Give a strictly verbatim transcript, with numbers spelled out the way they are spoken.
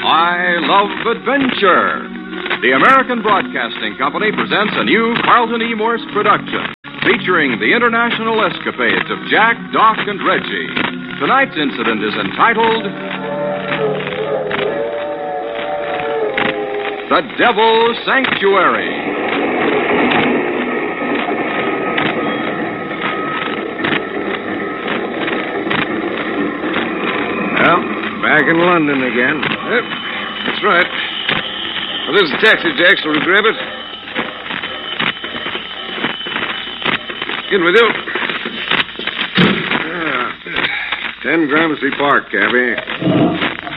I Love Adventure. The American Broadcasting Company presents a new Carlton E. Morse production featuring the international escapades of Jack, Doc, and Reggie. Tonight's incident is entitled The Devil's Sanctuary. Well, back in London again. Yep, that's right. Well, there's a taxi, Jack, so we'll grab it. In with you. Yeah. Ten Gramercy Park, cabby.